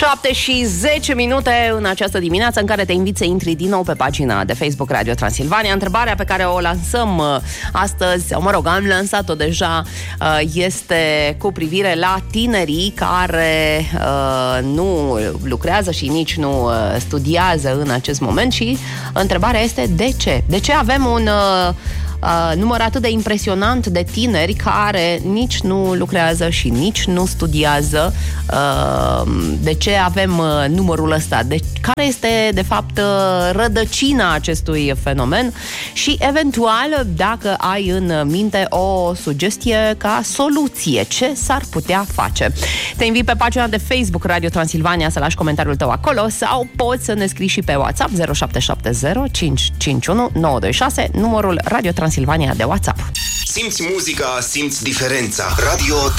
7:10 în această dimineață în care te invit să intri din nou pe pagina de Facebook Radio Transilvania. Întrebarea pe care o lansăm astăzi, sau mă rog, am lansat-o deja, este cu privire la tinerii care nu lucrează și nici nu studiază în acest moment și întrebarea este de ce? De ce avem un număr atât de impresionant de tineri care nici nu lucrează și nici nu studiază? De ce avem numărul ăsta? Care este, de fapt, rădăcina acestui fenomen? Și, eventual, dacă ai în minte o sugestie ca soluție, ce s-ar putea face? Te invit pe pagina de Facebook Radio Transilvania să lași comentariul tău acolo sau poți să ne scrii și pe WhatsApp 0770 551 926, numărul Radio Transilvania de WhatsApp. Simți muzica, simți diferența. Radio